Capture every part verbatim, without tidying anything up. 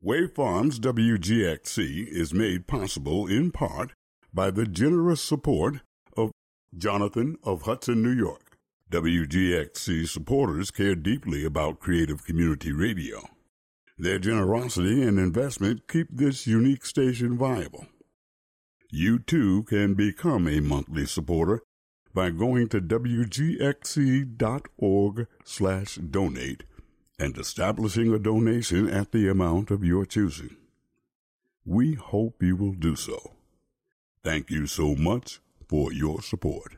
Wave Farms W G X C is made possible in part by the generous support of Jonathan of Hudson, New York. W G X C supporters care deeply about creative community radio. Their generosity and investment keep this unique station viable. You too can become a monthly supporter by going to W G X C dot org slash donate and establishing a donation at the amount of your choosing. We hope you will do so. Thank you so much for your support.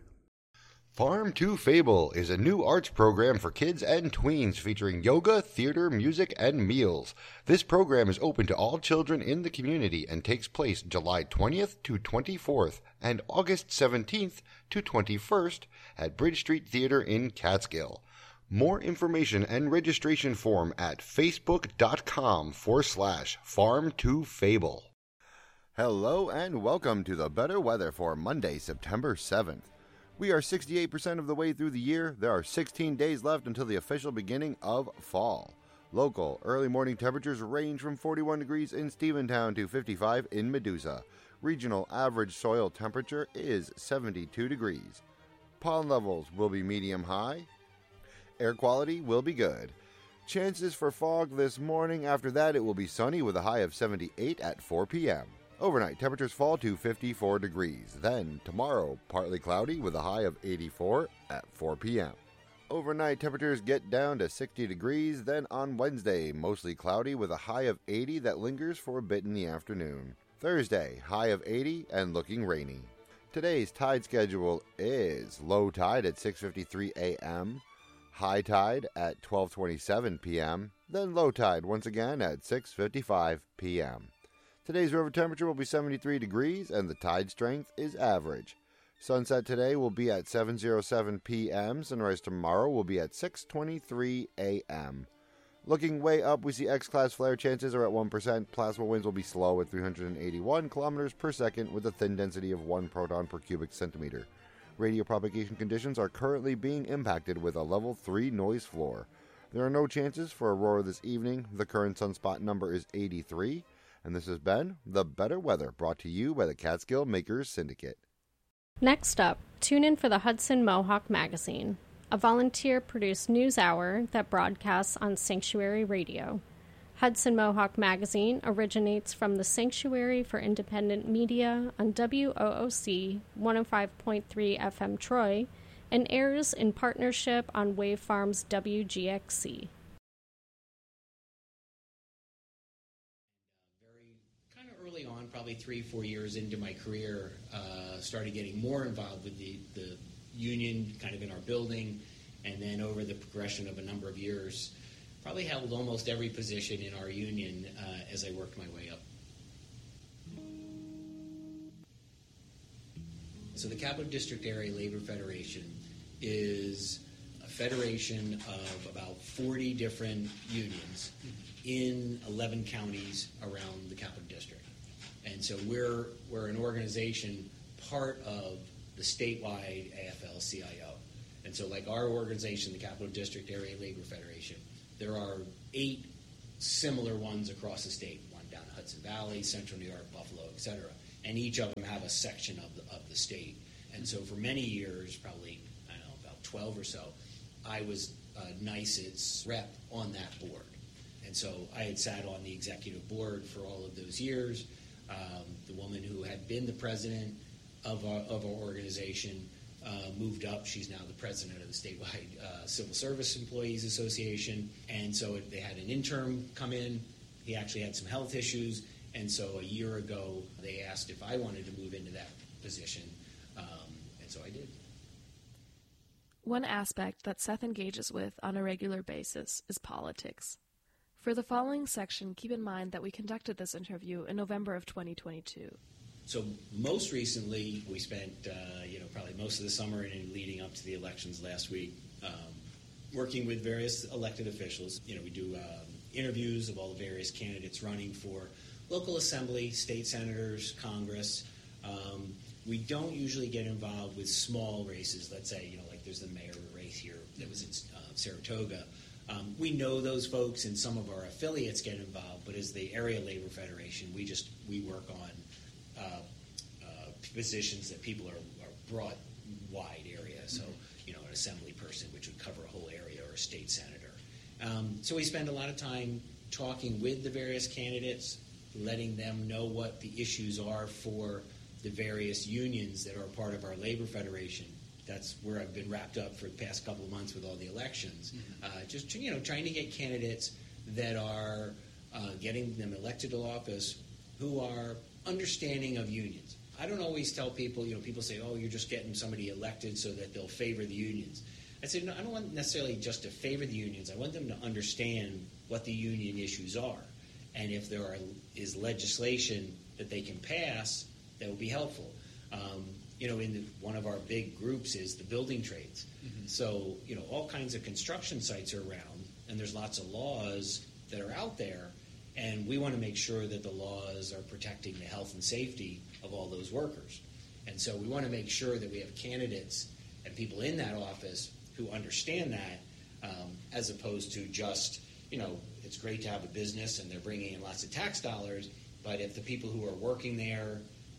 Farm to Fable is a new arts program for kids and tweens featuring yoga, theater, music, and meals. This program is open to all children in the community and takes place July twentieth to twenty-fourth and August seventeenth to twenty-first at Bridge Street Theater in Catskill. More information and registration form at facebook.com forward slash farm to fable. Hello and welcome to the better weather for Monday, September seventh. We are sixty-eight percent of the way through the year. There are sixteen days left until the official beginning of fall. Local early morning temperatures range from forty-one degrees in Stephentown to fifty-five in Medusa. Regional average soil temperature is seventy-two degrees. Pollen levels will be medium high. Air quality will be good. Chances for fog this morning. After that, it will be sunny with a high of seventy-eight at four p.m. Overnight, temperatures fall to fifty-four degrees. Then, tomorrow, partly cloudy with a high of eighty-four at four p.m. Overnight, temperatures get down to sixty degrees. Then, on Wednesday, mostly cloudy with a high of eighty that lingers for a bit in the afternoon. Thursday, high of eighty and looking rainy. Today's tide schedule is low tide at six fifty-three a.m., high tide at twelve twenty-seven p.m., then low tide once again at six fifty-five p.m. Today's river temperature will be seventy-three degrees and the tide strength is average. Sunset today will be at seven oh seven p.m. Sunrise tomorrow will be at six twenty-three a.m. Looking way up, we see X-class flare chances are at one percent. Plasma winds will be slow at three hundred eighty-one kilometers per second with a thin density of one proton per cubic centimeter. Radio propagation conditions are currently being impacted with a level three noise floor. There are no chances for aurora this evening. The current sunspot number is eighty-three. And this has been The Better Weather, brought to you by the Catskill Makers Syndicate. Next up, tune in for the Hudson Mohawk Magazine, a volunteer-produced news hour that broadcasts on Sanctuary Radio. Hudson Mohawk Magazine originates from the Sanctuary for Independent Media on W O O C one oh five point three F M Troy and airs in partnership on Wave Farms W G X C. Early on, probably three, four years into my career, uh, started getting more involved with the, the union kind of in our building, and then over the progression of a number of years, probably held almost every position in our union uh, as I worked my way up. So the Capital District Area Labor Federation is a federation of about forty different unions in eleven counties around the Capital District. And so we're we're an organization part of the statewide A F L C I O. And so like our organization, the Capital District Area Labor Federation, there are eight similar ones across the state, one down in Hudson Valley, Central New York, Buffalo, et cetera. And each of them have a section of the, of the state. And so for many years, probably, I don't know, about twelve or so, I was uh, NYSET's rep on that board. And so I had sat on the executive board for all of those years. Um, the woman who had been the president of our, of our organization uh, moved up. She's now the president of the statewide uh, Civil Service Employees Association. And so it, they had an intern come in. He actually had some health issues. And so a year ago, they asked if I wanted to move into that position. Um, and so I did. One aspect that Seth engages with on a regular basis is politics. For the following section, keep in mind that we conducted this interview in November of twenty twenty-two. So most recently, we spent, uh, you know, probably most of the summer and leading up to the elections last week, um, working with various elected officials. You know, we do um, interviews of all the various candidates running for local assembly, state senators, Congress. Um, we don't usually get involved with small races. Let's say, you know, like there's the mayor race here that was in uh, Saratoga. Um, we know those folks, and some of our affiliates get involved, but as the Area Labor Federation, we just we work on uh, uh, positions that people are, are broad, wide area. So, you know, an assembly person, which would cover a whole area, or a state senator. Um, so we spend a lot of time talking with the various candidates, letting them know what the issues are for the various unions that are part of our labor federation. That's where I've been wrapped up for the past couple of months with all the elections. Mm-hmm. Uh, just, you know, trying to get candidates that are uh, getting them elected to office who are understanding of unions. I don't always tell people, you know, people say, oh, you're just getting somebody elected so that they'll favor the unions. I said, no, I don't want necessarily just to favor the unions. I want them to understand what the union issues are. And if there are, is legislation that they can pass, that will be helpful. Um, you know, in the, one of our big groups is the building trades. Mm-hmm. So, you know, all kinds of construction sites are around, and there's lots of laws that are out there, and we want to make sure that the laws are protecting the health and safety of all those workers. And so we want to make sure that we have candidates and people in that office who understand that, um, as opposed to just, you know, it's great to have a business and they're bringing in lots of tax dollars, but if the people who are working there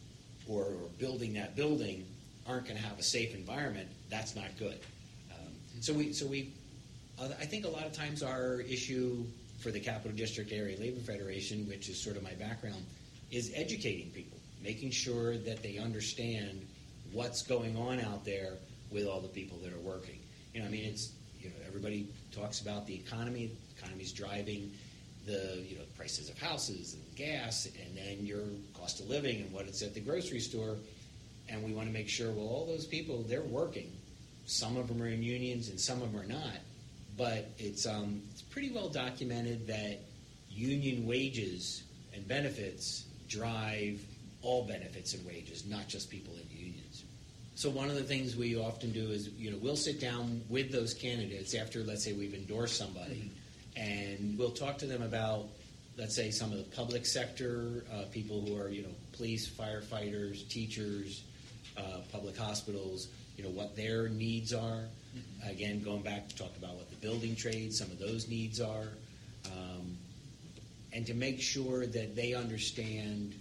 or, or building that building aren't going to have a safe environment, that's not good. Um, so we, so we, uh, I think a lot of times our issue for the Capital District Area Labor Federation, which is sort of my background, is educating people, making sure that they understand what's going on out there with all the people that are working. You know, I mean, it's, you know, everybody talks about the economy. The economy's driving the, you know, prices of houses and gas, and then your cost of living and what it's at the grocery store. And we want to make sure, well, all those people, they're working. Some of them are in unions and some of them are not. But it's um, it's pretty well documented that union wages and benefits drive all benefits and wages, not just people in unions. So one of the things we often do is, you know, we'll sit down with those candidates after, let's say, we've endorsed somebody, mm-hmm. and we'll talk to them about, let's say, some of the public sector uh, people who are, you know, police, firefighters, teachers, uh, public hospitals, you know, what their needs are. Mm-hmm. Again, going back to talk about what the building trades, some of those needs are, um, and to make sure that they understand,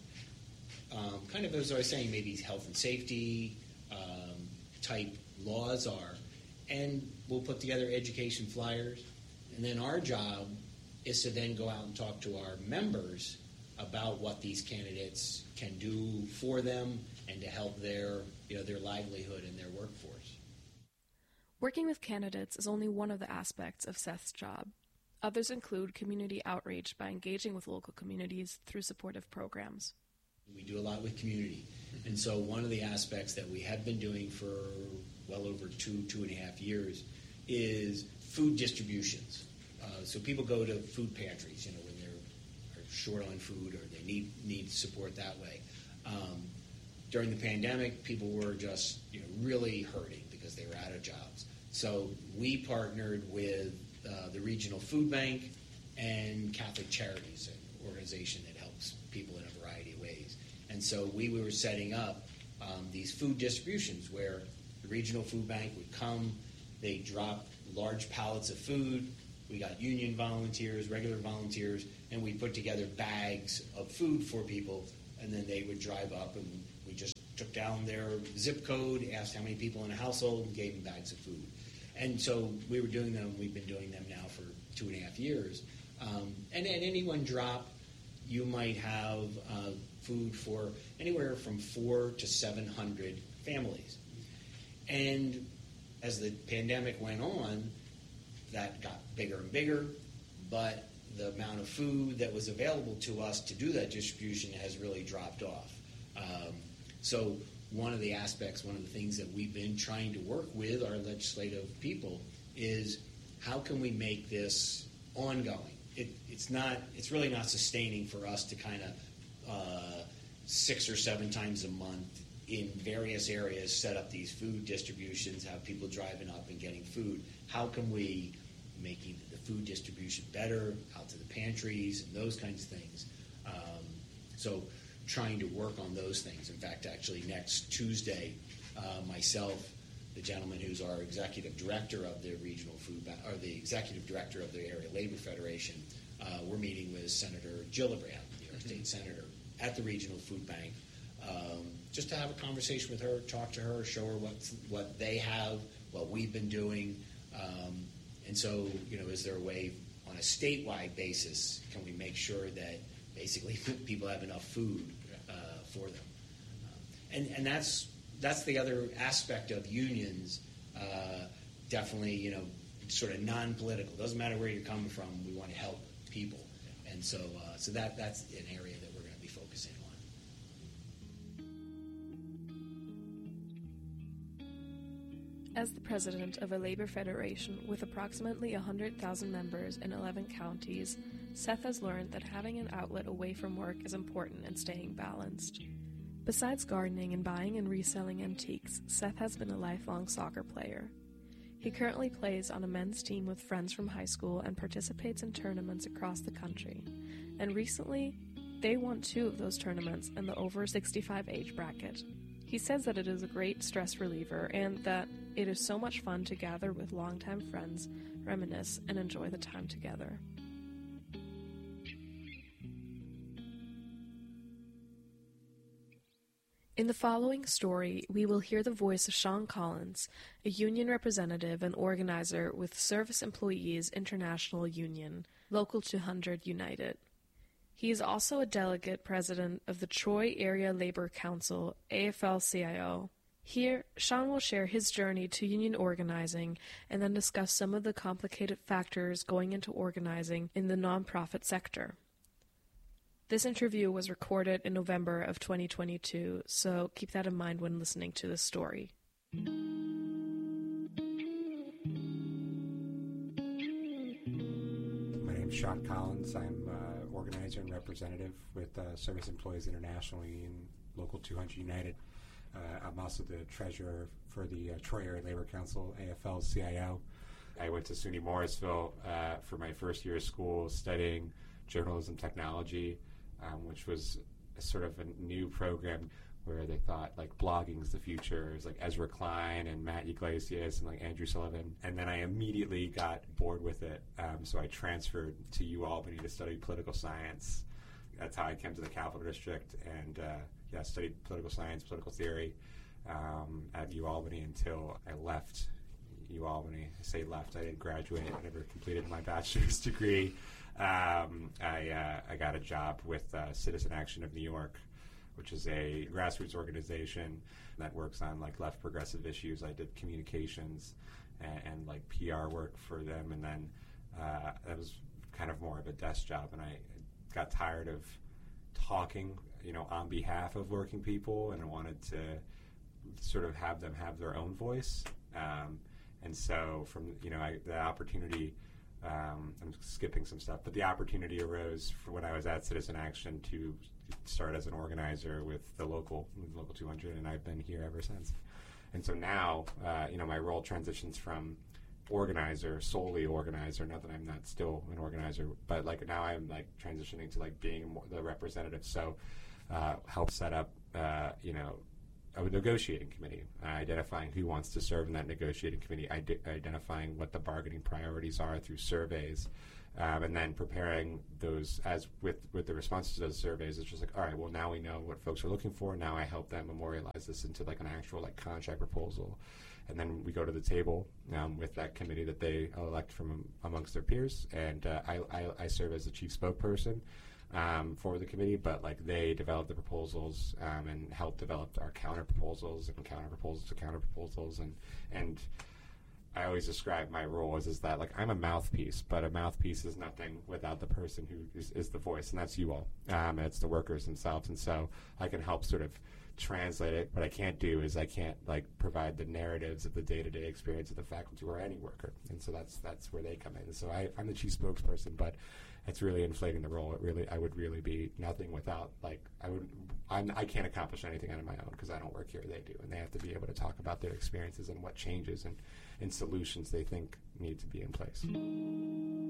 um, kind of as I was saying, maybe health and safety um, type laws are, and we'll put together education flyers, and then our job is to then go out and talk to our members about what these candidates can do for them and to help their, you know, their livelihood and their workforce. Working with candidates is only one of the aspects of Seth's job. Others include community outreach by engaging with local communities through supportive programs. We do a lot with community. And so one of the aspects that we have been doing for well over two, two and a half years is food distributions. Uh, so people go to food pantries, you know, when they're short on food or they need, need support that way. Um, during the pandemic, people were just, you know, really hurting because they were out of jobs. So we partnered with uh, the Regional Food Bank and Catholic Charities, an organization that helps people in a variety of ways. And so we were setting up um, these food distributions where the Regional Food Bank would come, they drop large pallets of food. We got union volunteers, regular volunteers, and we put together bags of food for people, and then they would drive up, and we just took down their zip code, asked how many people in a household, and gave them bags of food. And so we were doing them, we've been doing them now for two and a half years. Um, and at any one drop, you might have uh, food for anywhere from four to seven hundred families. And as the pandemic went on, that got bigger and bigger, but the amount of food that was available to us to do that distribution has really dropped off. Um, so one of the aspects, one of the things that we've been trying to work with our legislative people is how can we make this ongoing? It, it's not. It's really not sustaining for us to kind of uh, six or seven times a month in various areas set up these food distributions, have people driving up and getting food. How can we make the food distribution better out to the pantries and those kinds of things? Um, so trying to work on those things. In fact, actually next Tuesday, uh, myself, the gentleman who's our executive director of the regional food bank, or the executive director of the Area Labor Federation, uh, we're meeting with Senator Gillibrand, the New York State Senator, at the regional food bank, um, just to have a conversation with her, talk to her, show her what what they have, what we've been doing, um, and so, you know, is there a way on a statewide basis can we make sure that basically people have enough food uh, for them, um, and and that's that's the other aspect of unions. Uh, definitely, you know, sort of non-political. Doesn't matter where you're coming from. We want to help people, and so uh, so that that's an area that we're going to be focusing on. As the president of a labor federation with approximately one hundred thousand members in eleven counties, Seth has learned that having an outlet away from work is important in staying balanced. Besides gardening and buying and reselling antiques, Seth has been a lifelong soccer player. He currently plays on a men's team with friends from high school and participates in tournaments across the country. And recently, they won two of those tournaments in the over sixty-five age bracket. He says that it is a great stress reliever and that it is so much fun to gather with longtime friends, reminisce, and enjoy the time together. In the following story, we will hear the voice of Sean Collins, a union representative and organizer with Service Employees International Union, Local two hundred United. He is also a delegate president of the Troy Area Labor Council, A F L C I O. Here, Sean will share his journey to union organizing and then discuss some of the complicated factors going into organizing in the nonprofit sector. This interview was recorded in November of twenty twenty-two, so keep that in mind when listening to this story. My name is Sean Collins. I'm uh, organizer and representative with uh, Service Employees International Union, Local two hundred United. Uh, I'm also the treasurer for the uh, Troy Area Labor Council, A F L C I O. I went to SUNY Morrisville uh, for my first year of school studying journalism technology, um, which was a sort of a new program where they thought like blogging is the future. It was like Ezra Klein and Matt Yglesias and like Andrew Sullivan. And then I immediately got bored with it. Um, so I transferred to UAlbany to study political science. That's how I came to the Capital District and uh, yeah, studied political science, political theory um, at UAlbany until I left UAlbany. I say left, I didn't graduate. I never completed my bachelor's degree. Um, I, uh, I got a job with uh, Citizen Action of New York, which is a grassroots organization that works on like left progressive issues. I did communications and, and like P R work for them, and then uh, that was kind of more of a desk job, and I got tired of talking, you know, on behalf of working people, and I wanted to sort of have them have their own voice. Um, and so from, you know, I, the opportunity, um, I'm skipping some stuff, but the opportunity arose for when I was at Citizen Action to start as an organizer with the local, Local two hundred, and I've been here ever since. And so now, uh, you know, my role transitions from organizer, solely organizer, not that I'm not still an organizer, but like now I'm like transitioning to like being the representative. So uh, help set up, uh, you know, a negotiating committee, uh, identifying who wants to serve in that negotiating committee, ide- identifying what the bargaining priorities are through surveys, um, and then preparing those as with, with the responses to those surveys. It's just like, all right, well, now we know what folks are looking for. Now I help them memorialize this into like an actual like contract proposal. And then we go to the table um, with that committee that they elect from amongst their peers. And uh, I, I, I serve as the chief spokesperson um, for the committee, but like they develop the proposals um, and help develop our counter proposals and counter proposals to counter proposals. And, and I always describe my role as is that like I'm a mouthpiece, but a mouthpiece is nothing without the person who is, is the voice, and that's you all. Um, and it's the workers themselves. And so I can help sort of translate it. What I can't do is I can't like provide the narratives of the day-to-day experience of the faculty or any worker, and so that's that's where they come in. And so I, I'm the chief spokesperson, but it's really inflating the role. It really, I would really be nothing without like I would. I'm, I can't accomplish anything on my own because I don't work here. They do, and they have to be able to talk about their experiences and what changes and, and solutions they think need to be in place.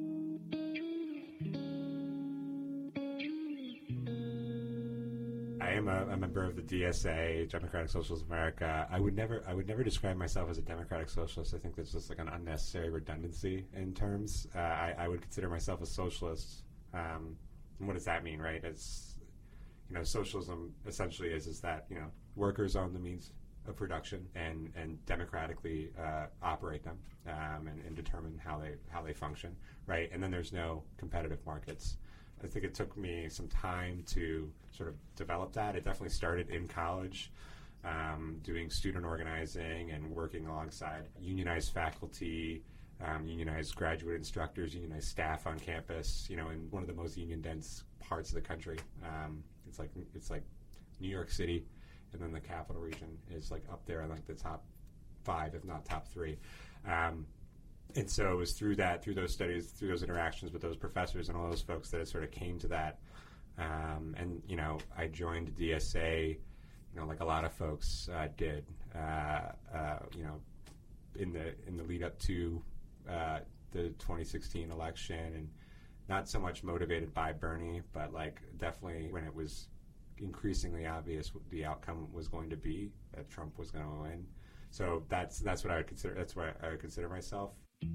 I I am a, a member of the D S A, Democratic Socialists of America. I would never, I would never describe myself as a Democratic Socialist. I think that's just like an unnecessary redundancy in terms. Uh, I, I would consider myself a socialist. Um, and what does that mean, right? It's, you know, socialism essentially is is that, you know, workers own the means of production and and democratically uh, operate them um, and, and determine how they how they function, right? And then there's no competitive markets. I think it took me some time to sort of develop that. It definitely started in college, um, doing student organizing and working alongside unionized faculty, um, unionized graduate instructors, unionized staff on campus. You know, in one of the most union-dense parts of the country. Um, it's like it's like New York City, and then the capital region is like up there in like the top five, if not top three. Um, And so it was through that, through those studies, through those interactions with those professors and all those folks that it sort of came to that. Um, and, you know, I joined D S A, you know, like a lot of folks uh, did, uh, uh, you know, in the in the lead up to uh, the twenty sixteen election, and not so much motivated by Bernie, but like definitely when it was increasingly obvious what the outcome was going to be, that Trump was going to win. So that's that's what I would consider. That's what I would consider myself.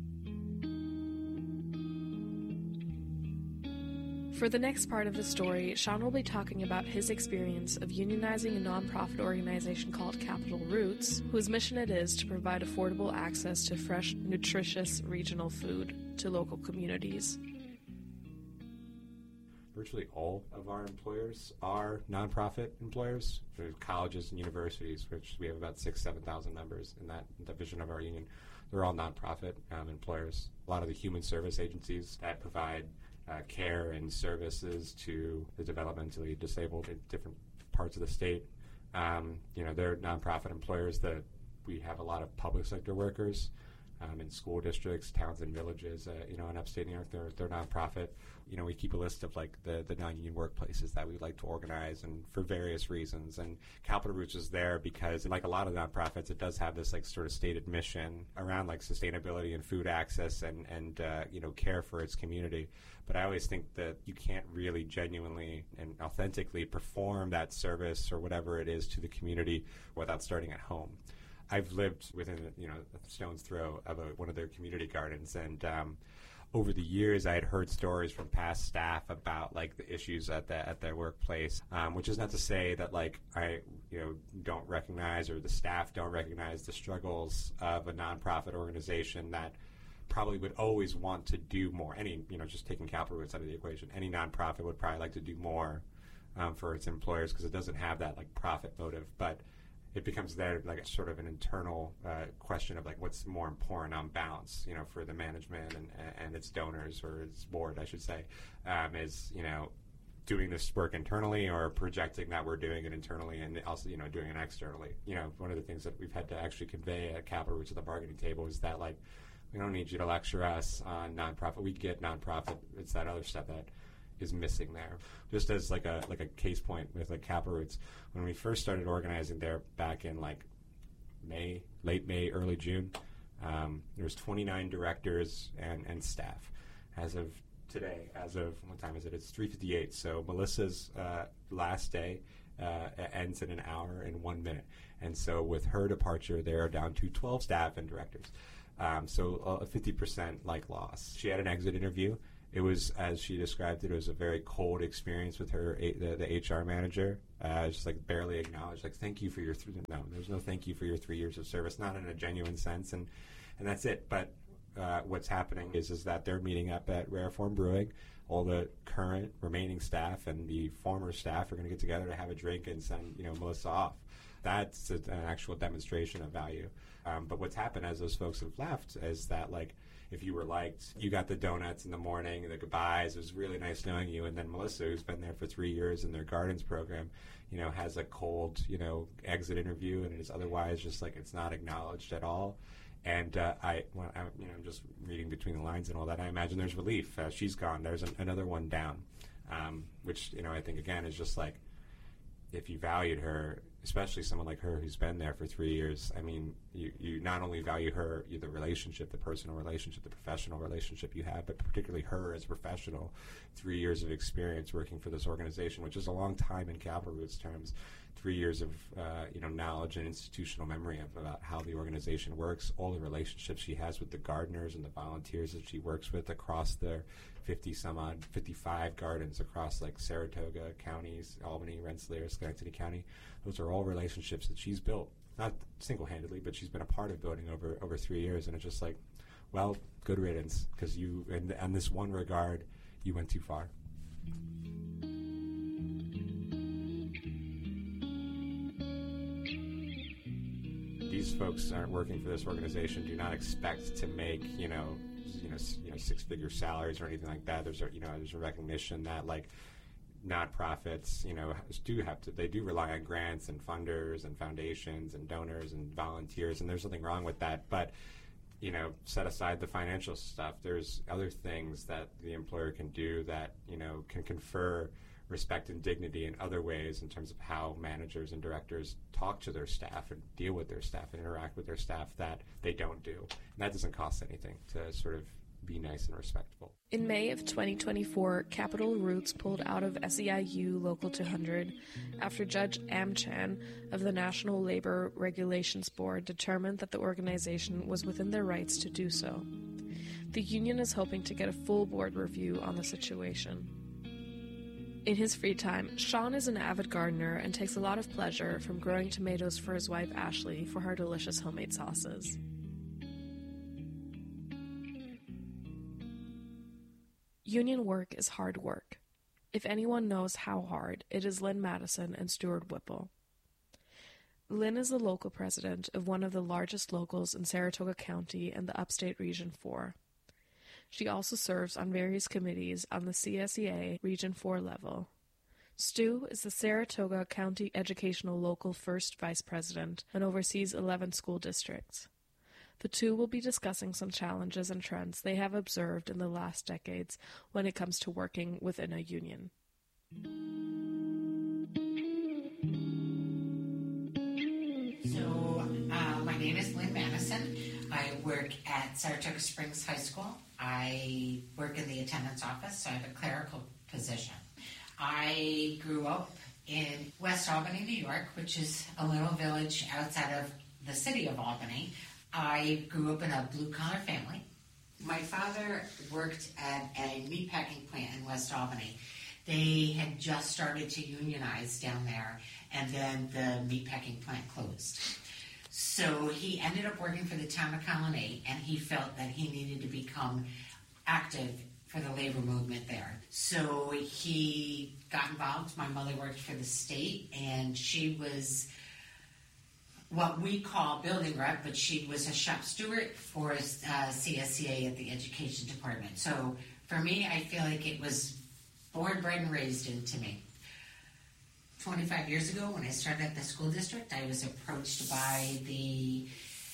For the next part of the story, Sean will be talking about his experience of unionizing a nonprofit organization called Capital Roots, whose mission it is to provide affordable access to fresh, nutritious regional food to local communities. Virtually all of our employers are nonprofit employers. There's colleges and universities, which we have about six, seven thousand members in that division of our union. They're all nonprofit um, employers. A lot of the human service agencies that provide uh, care and services to the developmentally disabled in different parts of the state, um, you know, they're nonprofit employers. That we have a lot of public sector workers um, in school districts, towns and villages. Uh, you know, in upstate New York, they're they're nonprofit. You know, we keep a list of like the, the non-union workplaces that we'd like to organize, and for various reasons. And Capital Roots is there because, like a lot of nonprofits, it does have this like sort of stated mission around like sustainability and food access and and uh, you know, care for its community. But I always think that you can't really genuinely and authentically perform that service or whatever it is to the community without starting at home. I've lived within, you know, a stone's throw of a, one of their community gardens, and um, over the years, I had heard stories from past staff about like the issues at the at their workplace, um, which is not to say that like I you know don't recognize or the staff don't recognize the struggles of a nonprofit organization that probably would always want to do more. Any you know just taking Capital Roots out of the equation, any nonprofit would probably like to do more um, for its employers because it doesn't have that like profit motive, but it becomes there like a sort of an internal uh, question of like what's more important on balance, you know, for the management and, and its donors, or its board, I should say, um, is, you know, doing this work internally or projecting that we're doing it internally and also, you know, doing it externally. You know, one of the things that we've had to actually convey at Capital Roots at the bargaining table is that like we don't need you to lecture us on nonprofit. We get nonprofit. It's that other stuff that is missing there. Just as like a like a case point with like Capital Roots, when we first started organizing there back in like May, late May, early June, um, there was twenty-nine directors and, and staff. As of today, as of what time is it? It's three fifty-eight. So Melissa's uh, last day uh, ends in an hour and one minute. And so with her departure, they are down to twelve staff and directors. Um, so a fifty percent like loss. She had an exit interview. It was, as she described it, it was a very cold experience with her, the, the H R manager. Uh, just like barely acknowledged, like, thank you for your, th- no, there's no thank you for your three years of service, not in a genuine sense, and, and that's it. But uh, what's happening is is that they're meeting up at Rare Form Brewing. All the current remaining staff and the former staff are going to get together to have a drink and send, you know, Melissa off. That's a, an actual demonstration of value. Um, but what's happened as those folks have left is that, like, if you were liked, you got the donuts in the morning, the goodbyes, it was really nice knowing you. And then Melissa, who's been there for three years in their Gardens program, you know, has a cold, you know, exit interview, and it is otherwise just like it's not acknowledged at all. And uh, I, when I, you know, I'm just reading between the lines and all that, I imagine there's relief. Uh, she's gone. There's an, another one down, um, which, you know, I think, again, is just like, if you valued her, especially someone like her who's been there for three years, I mean, you, you not only value her, you, the relationship, the personal relationship, the professional relationship you have, but particularly her as a professional, three years of experience working for this organization, which is a long time in Capital Roots terms, three years of uh, you know knowledge and institutional memory of, about how the organization works, all the relationships she has with the gardeners and the volunteers that she works with across their fifty some odd, fifty-five gardens across like Saratoga counties, Albany, Rensselaer, Schenectady County. Those are all relationships that she's built, not single-handedly, but she's been a part of building over over three years. And it's just like, well, good riddance, because you, in, in this one regard, you went too far. These folks aren't working for this organization, do not expect to make, you know, you know, you know, six-figure salaries or anything like that. There's a, you know, there's a recognition that like nonprofits, you know, do have to, they do rely on grants and funders and foundations and donors and volunteers, and there's nothing wrong with that. But, you know, set aside the financial stuff, there's other things that the employer can do that, you know, can confer respect and dignity in other ways in terms of how managers and directors talk to their staff and deal with their staff and interact with their staff that they don't do. And that doesn't cost anything to sort of be nice and respectful. In May of twenty twenty-four, Capital Roots pulled out of S E I U Local two hundred after Judge Amchan of the National Labor Regulations Board determined that the organization was within their rights to do so. The union is hoping to get a full board review on the situation. In his free time, Sean is an avid gardener and takes a lot of pleasure from growing tomatoes for his wife Ashley for her delicious homemade sauces. Union work is hard work. If anyone knows how hard, it is Lynn Madison and Stuart Whipple. Lynn is the local president of one of the largest locals in Saratoga County and the Upstate Region four. She also serves on various committees on the C S E A Region four level. Stu is the Saratoga County Educational Local First Vice President and oversees eleven school districts. The two will be discussing some challenges and trends they have observed in the last decades when it comes to working within a union. So, uh, my name is Lynn Madison. I work at Saratoga Springs High School. I work in the attendance office, so I have a clerical position. I grew up in West Albany, New York, which is a little village outside of the city of Albany. I grew up in a blue-collar family. My father worked at a meatpacking plant in West Albany. They had just started to unionize down there, and then the meatpacking plant closed. So he ended up working for the town of Colonnade, and he felt that he needed to become active for the labor movement there. So he got involved. My mother worked for the state, and she was what we call building rep, but she was a shop steward for uh, C S E A at the education department. So for me, I feel like it was born, bred, and raised into me. twenty-five years ago, when I started at the school district, I was approached by the,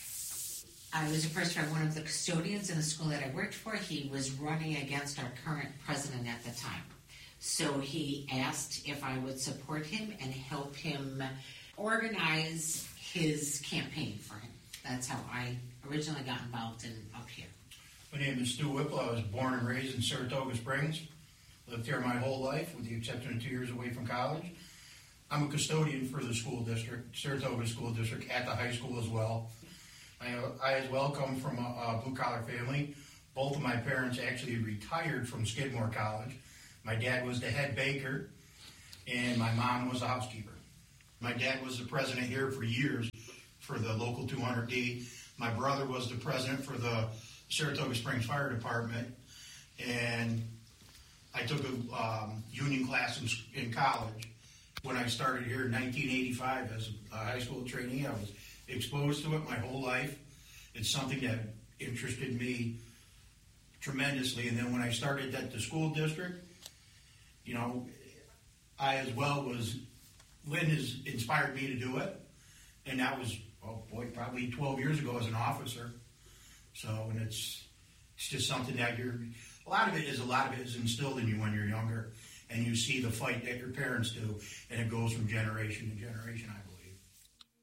I was approached by one of the custodians in the school that I worked for. He was running against our current president at the time. So he asked if I would support him and help him organize his campaign for him. That's how I originally got involved in up here. My name is Stu Whipple. I was born and raised in Saratoga Springs. Lived here my whole life, with the exception of two years away from college. I'm a custodian for the school district, Saratoga School District, at the high school as well. I, I as well come from a, a blue-collar family. Both of my parents actually retired from Skidmore College. My dad was the head baker, and my mom was a housekeeper. My dad was the president here for years for the local two hundred D. My brother was the president for the Saratoga Springs Fire Department, and I took a um, union class in, in college. When I started here in nineteen eighty-five as a high school trainee, I was exposed to it my whole life. It's something that interested me tremendously. And then when I started at the school district, you know, I as well was, Lynn has inspired me to do it. And that was, oh boy, probably twelve years ago as an officer. So, and it's, it's just something that you're, a lot of it is, a lot of it is instilled in you when you're younger. And you see the fight that your parents do, and it goes from generation to generation, I believe.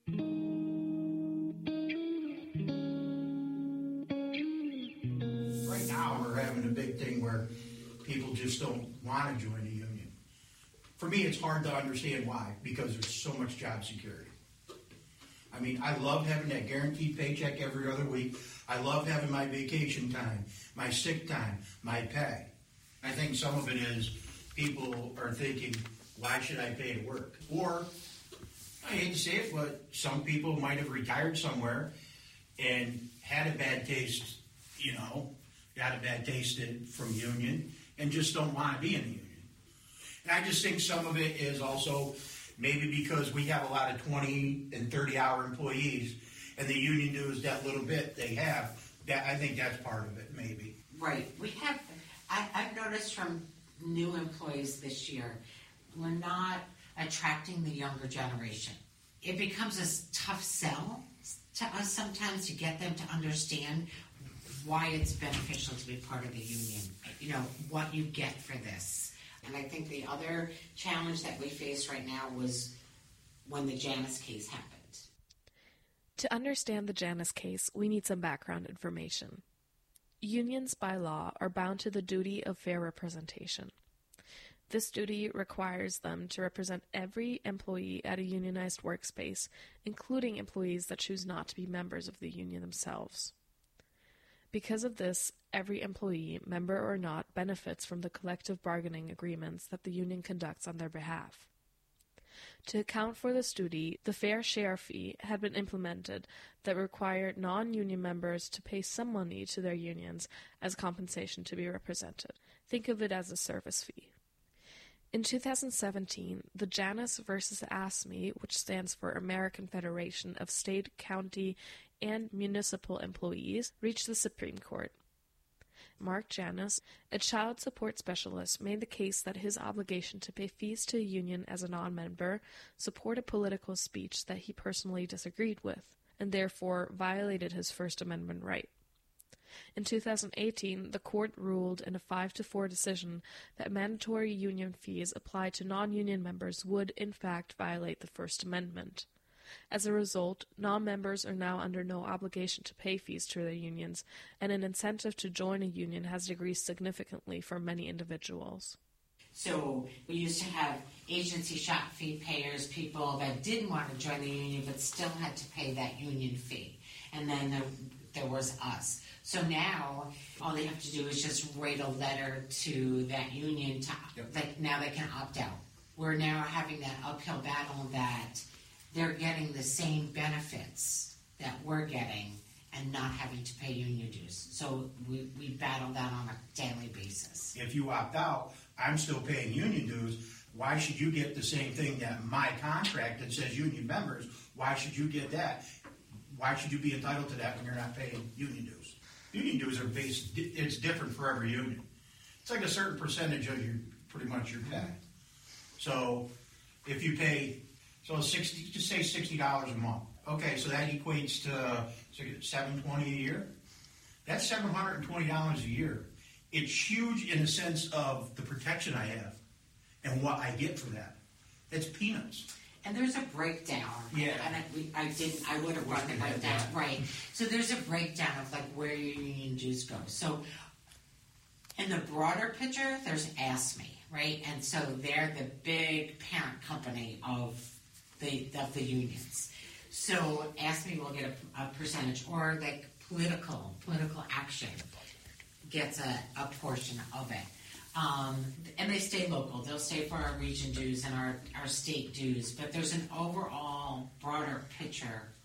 Right now, we're having a big thing where people just don't want to join a union. For me, it's hard to understand why, because there's so much job security. I mean, I love having that guaranteed paycheck every other week. I love having my vacation time, my sick time, my pay. I think some of it is people are thinking, why should I pay to work? Or, I hate to say it, but some people might have retired somewhere and had a bad taste, you know, got a bad taste in, from union and just don't want to be in the union. And I just think some of it is also maybe because we have a lot of twenty and thirty hour employees and the union dues that little bit they have, that I think that's part of it, maybe. Right. We have, I, I've noticed from new employees this year, we're not attracting the younger generation. It becomes a tough sell to us sometimes to get them to understand why it's beneficial to be part of the union, you know, what you get for this. And I think the other challenge that we face right now was when the Janus case happened. To understand the Janus case, we need some background information. Unions by law are bound to the duty of fair representation. This duty requires them to represent every employee at a unionized workspace, including employees that choose not to be members of the union themselves. Because of this, every employee, member or not, benefits from the collective bargaining agreements that the union conducts on their behalf. To account for this duty, the fair share fee had been implemented that required non-union members to pay some money to their unions as compensation to be represented. Think of it as a service fee. In two thousand seventeen, the Janus versus ASME, which stands for American Federation of State, County, and Municipal Employees, reached the Supreme Court. Mark Janus, a child support specialist, made the case that his obligation to pay fees to a union as a non-member supported political speech that he personally disagreed with, and therefore violated his First Amendment right. In two thousand eighteen, the court ruled in a five to four decision that mandatory union fees applied to non-union members would, in fact, violate the First Amendment. As a result, non-members are now under no obligation to pay fees to their unions, and an incentive to join a union has decreased significantly for many individuals. So we used to have agency shop fee payers, people that didn't want to join the union but still had to pay that union fee. And then there, there was us. So now all they have to do is just write a letter to that union to, like, now they can opt out. We're now having that uphill battle that they're getting the same benefits that we're getting and not having to pay union dues. So we, we battle that on a daily basis. If you opt out, I'm still paying union dues. Why should you get the same thing that my contract that says union members, why should you get that? Why should you be entitled to that when you're not paying union dues? Union dues are based, it's different for every union. It's like a certain percentage of your, pretty much your pay. So if you pay, so sixty, just say sixty dollars a month. Okay, so that equates to seven hundred twenty dollars a year. That's seven hundred twenty dollars a year. It's huge in the sense of the protection I have and what I get for that. It's peanuts. And there's a breakdown. Yeah. And I, we, I didn't. I would have brought the breakdown. Right. So there's a breakdown of like where your union dues go. So in the broader picture, there's ASME, right? And so they're the big parent company of the of the unions. So ASME will get a, a percentage, or like political political action gets a, a portion of it. Um, and they stay local. They'll stay for our region dues and our, our state dues. But there's an overall broader picture